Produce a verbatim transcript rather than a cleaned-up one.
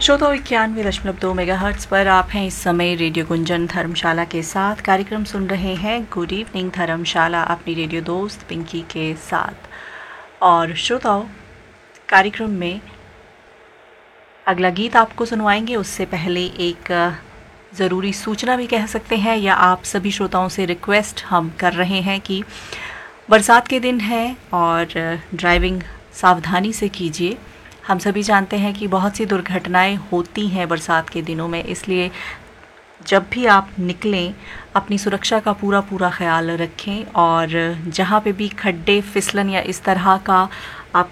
श्रोताओं इक्यानवे दशमलव दो मेगा हर्ट्स पर आप हैं इस समय रेडियो गुंजन धर्मशाला के साथ। कार्यक्रम सुन रहे हैं गुड इवनिंग धर्मशाला अपनी रेडियो दोस्त पिंकी के साथ। और श्रोताओं, कार्यक्रम में अगला गीत आपको सुनवाएंगे उससे पहले एक ज़रूरी सूचना भी कह सकते हैं, या आप सभी श्रोताओं से रिक्वेस्ट हम कर रहे हैं कि बरसात के दिन है और ड्राइविंग सावधानी से कीजिए। हम सभी जानते हैं कि बहुत सी दुर्घटनाएं होती हैं बरसात के दिनों में, इसलिए जब भी आप निकलें अपनी सुरक्षा का पूरा पूरा ख्याल रखें। और जहाँ पे भी खड्डे, फिसलन या इस तरह का